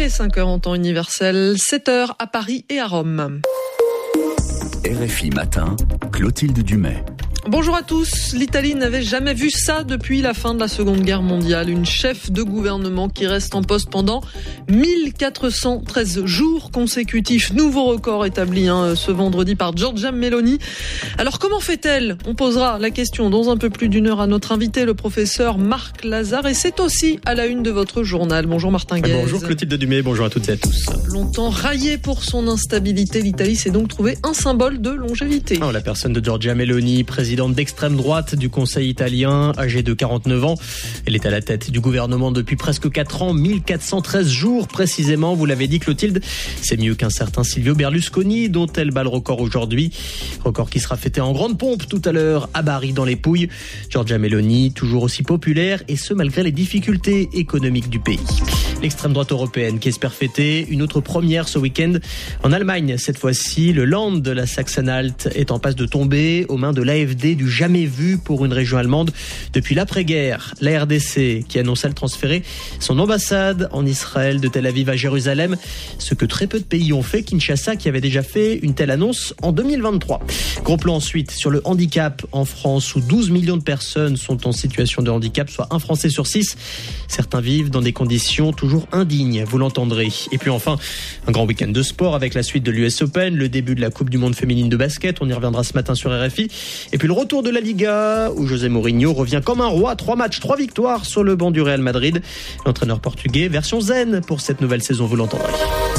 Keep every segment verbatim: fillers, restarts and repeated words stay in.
est cinq heures en temps universel, sept heures à Paris et à Rome. R F I Matin, Clotilde Dumais. Bonjour à tous. L'Italie n'avait jamais vu ça depuis la fin de la Seconde Guerre mondiale. Une chef de gouvernement qui reste en poste pendant mille quatre cent treize jours consécutifs. Nouveau record établi hein, ce vendredi par Giorgia Meloni. Alors comment fait-elle ? On posera la question dans un peu plus d'une heure à notre invité, le professeur Marc Lazare. Et c'est aussi à la une de votre journal. Bonjour Martin Guez. Bonjour Clotilde Dumais, bonjour à toutes et à tous. Longtemps raillée pour son instabilité, l'Italie s'est donc trouvée un symbole de longévité. Oh, la personne de Giorgia Meloni, présidente d'extrême droite du Conseil italien, âgée de quarante-neuf ans. Elle est à la tête du gouvernement depuis presque quatre ans, mille quatre cent treize jours précisément. Vous l'avez dit Clotilde, c'est mieux qu'un certain Silvio Berlusconi dont elle bat le record aujourd'hui. Record qui sera fêté en grande pompe tout à l'heure à Bari dans les Pouilles. Giorgia Meloni, toujours aussi populaire et ce malgré les difficultés économiques du pays. L'extrême droite européenne qui espère fêter une autre première ce week-end en Allemagne. Cette fois-ci, le Land de la Saxe-Anhalt est en passe de tomber aux mains de l'A F D, du jamais vu pour une région allemande depuis l'après-guerre. La R D C qui annonçait le transférer son ambassade en Israël de Tel Aviv à Jérusalem, ce que très peu de pays ont fait. Kinshasa qui avait déjà fait une telle annonce en deux mille vingt-trois. Gros plan ensuite sur le handicap en France où douze millions de personnes sont en situation de handicap, soit un Français sur six. Certains vivent dans des conditions toujours indignes, vous l'entendrez. Et puis enfin, un grand week-end de sport avec la suite de l'U S Open, le début de la Coupe du Monde féminine de basket, on y reviendra ce matin sur R F I. Et puis le retour de la Liga où José Mourinho revient comme un roi, trois matchs, trois victoires sur le banc du Real Madrid. L'entraîneur portugais, version zen pour cette nouvelle saison, vous l'entendrez.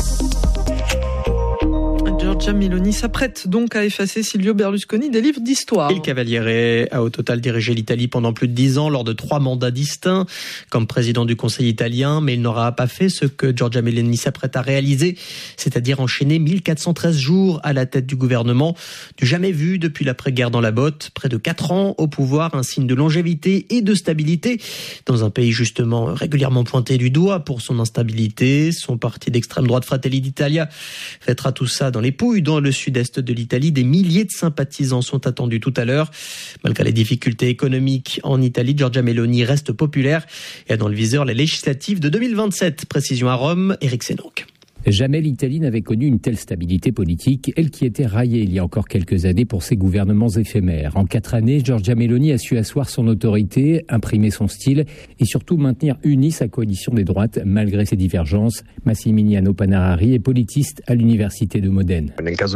Giorgia Meloni s'apprête donc à effacer Silvio Berlusconi des livres d'histoire. Il Cavaliere a au total dirigé l'Italie pendant plus de dix ans lors de trois mandats distincts comme président du Conseil italien, mais il n'aura pas fait ce que Giorgia Meloni s'apprête à réaliser, c'est-à-dire enchaîner mille quatre cent treize jours à la tête du gouvernement, du jamais vu depuis l'après-guerre dans la botte, près de quatre ans au pouvoir, un signe de longévité et de stabilité dans un pays justement régulièrement pointé du doigt pour son instabilité. Son parti d'extrême droite Fratelli d'Italia fêtera tout ça dans les Pouilles, dans le sud-est de l'Italie. Des milliers de sympathisants sont attendus tout à l'heure. Malgré les difficultés économiques en Italie, Giorgia Meloni reste populaire et a dans le viseur les législatives de deux mille vingt-sept. Précision à Rome, Éric Sénonc. Jamais l'Italie n'avait connu une telle stabilité politique, elle qui était raillée il y a encore quelques années pour ses gouvernements éphémères. En quatre années, Giorgia Meloni a su asseoir son autorité, imprimer son style et surtout maintenir unie sa coalition des droites malgré ses divergences. Massimiliano Panarari est politiste à l'université de Modène.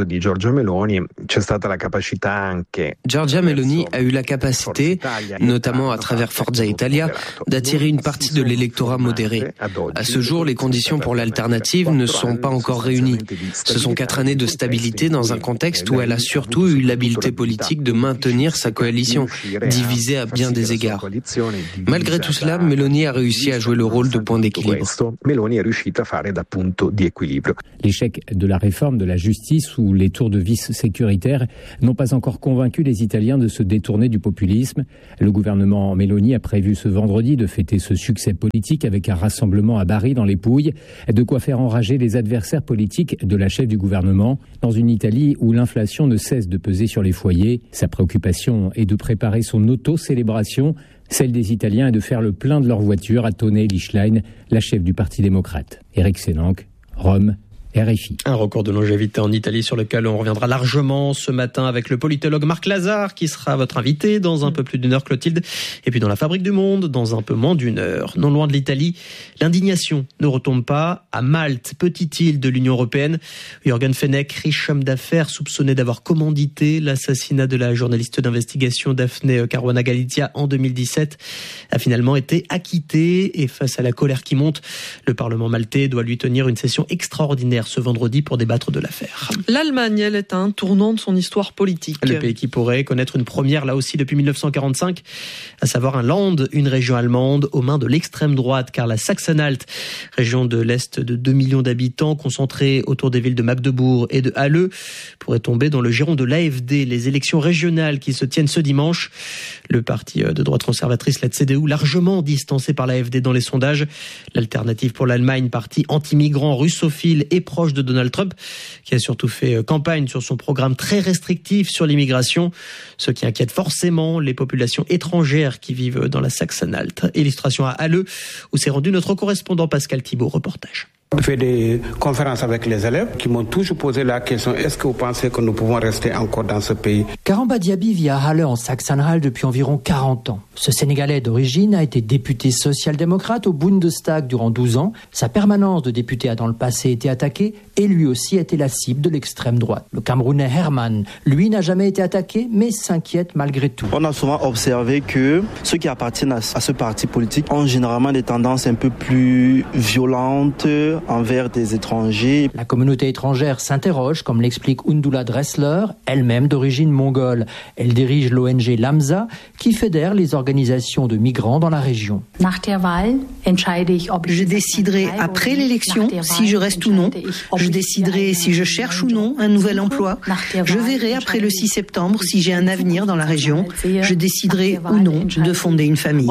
Giorgia Meloni a eu la capacité, notamment à travers Forza Italia, d'attirer une partie de l'électorat modéré. À ce jour, les conditions pour l'alternative ne sont pas encore réunies. Ce sont quatre années de stabilité dans un contexte où elle a surtout eu l'habileté politique de maintenir sa coalition, divisée à bien des égards. Malgré tout cela, Meloni a réussi à jouer le rôle de point d'équilibre. L'échec de la réforme de la justice ou les tours de vis sécuritaires n'ont pas encore convaincu les Italiens de se détourner du populisme. Le gouvernement Meloni a prévu ce vendredi de fêter ce succès politique avec un rassemblement à Bari dans les Pouilles, de quoi faire enrager les adversaires politiques de la chef du gouvernement. Dans une Italie où l'inflation ne cesse de peser sur les foyers, sa préoccupation est de préparer son auto-célébration. Celle des Italiens est de faire le plein de leur voiture, a tonné Lichlein, la chef du Parti démocrate. Éric Sénonc, Rome, R F I. Un record de longévité en Italie sur lequel on reviendra largement ce matin avec le politologue Marc Lazare qui sera votre invité dans un peu plus d'une heure, Clotilde. Et puis dans la Fabrique du Monde, dans un peu moins d'une heure. Non loin de l'Italie, l'indignation ne retombe pas. À Malte, petite île de l'Union européenne, Jürgen Fenech, riche homme d'affaires soupçonné d'avoir commandité l'assassinat de la journaliste d'investigation Daphne Caruana Galizia en deux mille dix-sept, a finalement été acquitté. Et face à la colère qui monte, le Parlement maltais doit lui tenir une session extraordinaire ce vendredi pour débattre de l'affaire. L'Allemagne, elle, est à un tournant de son histoire politique. Le pays qui pourrait connaître une première, là aussi, depuis mille neuf cent quarante-cinq, à savoir un Land, une région allemande, aux mains de l'extrême droite, car la Saxe-Anhalt, région de l'Est de deux millions d'habitants, concentrée autour des villes de Magdebourg et de Halle, pourrait tomber dans le giron de l'A F D. Les élections régionales qui se tiennent ce dimanche, le parti de droite conservatrice, la C D U, largement distancé par l'A F D dans les sondages. L'Alternative pour l'Allemagne, parti anti-migrant, russophile et proche de Donald Trump, qui a surtout fait campagne sur son programme très restrictif sur l'immigration, ce qui inquiète forcément les populations étrangères qui vivent dans la Saxe-Anhalt. Illustration à Halle, où s'est rendu notre correspondant Pascal Thibault. Reportage. J'ai fait des conférences avec les élèves qui m'ont toujours posé la question, est-ce que vous pensez que nous pouvons rester encore dans ce pays? Karamba Diaby vit à Halle en Saxe-Anhalt depuis environ quarante ans. Ce Sénégalais d'origine a été député social-démocrate au Bundestag durant douze ans. Sa permanence de député a dans le passé été attaquée et lui aussi a été la cible de l'extrême droite. Le Camerounais Herman, lui, n'a jamais été attaqué mais s'inquiète malgré tout. On a souvent observé que ceux qui appartiennent à, à ce parti politique ont généralement des tendances un peu plus violentes envers des étrangers. La communauté étrangère s'interroge, comme l'explique Undula Dressler, elle-même d'origine mongole. Elle dirige l'O N G Lamza, qui fédère les organisations de migrants dans la région. Je déciderai après l'élection si je reste ou non. Je déciderai si je cherche ou non un nouvel emploi. Je verrai après le six septembre si j'ai un avenir dans la région. Je déciderai ou non de fonder une famille.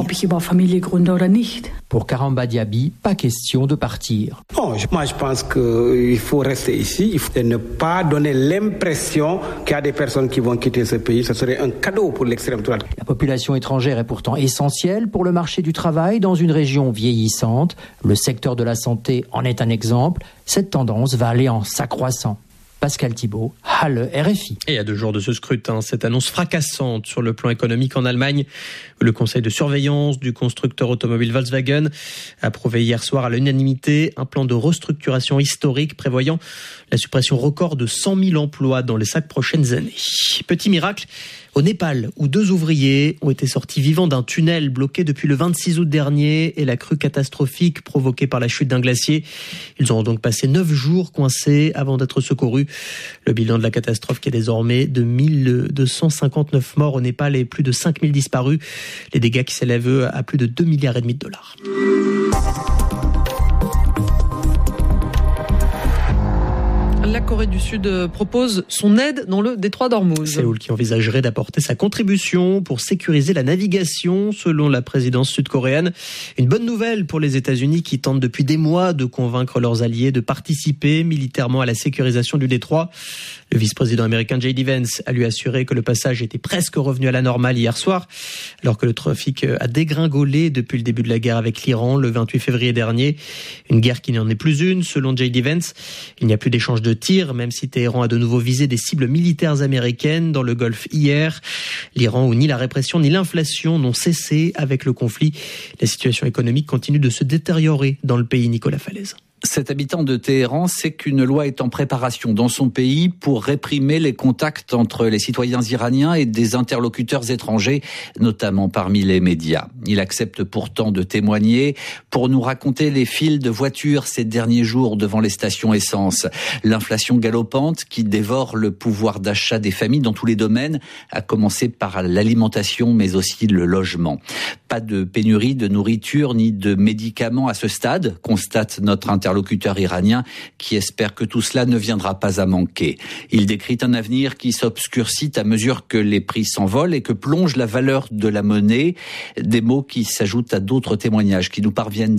Pour Karamba Diaby, pas question de partir. Non, moi je pense qu'il faut rester ici, il faut ne pas donner l'impression qu'il y a des personnes qui vont quitter ce pays. Ce serait un cadeau pour l'extrême droite. La population étrangère est pourtant essentielle pour le marché du travail dans une région vieillissante. Le secteur de la santé en est un exemple. Cette tendance va aller en s'accroissant. Pascal Thibault, Halle, R F I. Et à deux jours de ce scrutin, cette annonce fracassante sur le plan économique en Allemagne. Le conseil de surveillance du constructeur automobile Volkswagen a approuvé hier soir à l'unanimité un plan de restructuration historique prévoyant la suppression record de cent mille emplois dans les cinq prochaines années. Petit miracle au Népal, où deux ouvriers ont été sortis vivants d'un tunnel bloqué depuis le vingt-six août dernier et la crue catastrophique provoquée par la chute d'un glacier. Ils auront donc passé neuf jours coincés avant d'être secourus. Le bilan de la catastrophe qui est désormais de mille deux cent cinquante-neuf morts au Népal et plus de cinq mille disparus. Les dégâts qui s'élèvent à plus de deux milliards et demi de dollars. La Corée du Sud propose son aide dans le détroit d'Ormuz. Séoul qui envisagerait d'apporter sa contribution pour sécuriser la navigation selon la présidence sud-coréenne. Une bonne nouvelle pour les États-Unis qui tentent depuis des mois de convaincre leurs alliés de participer militairement à la sécurisation du détroit. Le vice-président américain J D Vance a lui assuré que le passage était presque revenu à la normale hier soir, alors que le trafic a dégringolé depuis le début de la guerre avec l'Iran le vingt-huit février dernier. Une guerre qui n'en est plus une, selon J D Vance. Il n'y a plus d'échange de tirs, même si Téhéran a de nouveau visé des cibles militaires américaines dans le Golfe hier. L'Iran où ni la répression ni l'inflation n'ont cessé avec le conflit. La situation économique continue de se détériorer dans le pays. Nicolas Falaise. Cet habitant de Téhéran sait qu'une loi est en préparation dans son pays pour réprimer les contacts entre les citoyens iraniens et des interlocuteurs étrangers, notamment parmi les médias. Il accepte pourtant de témoigner pour nous raconter les files de voitures ces derniers jours devant les stations essence. L'inflation galopante qui dévore le pouvoir d'achat des familles dans tous les domaines, à commencer par l'alimentation mais aussi le logement. Pas de pénurie de nourriture ni de médicaments à ce stade, constate notre interlocuteur interlocuteur iranien qui espère que tout cela ne viendra pas à manquer. Il décrit un avenir qui s'obscurcit à mesure que les prix s'envolent et que plonge la valeur de la monnaie, des mots qui s'ajoutent à d'autres témoignages qui nous parviennent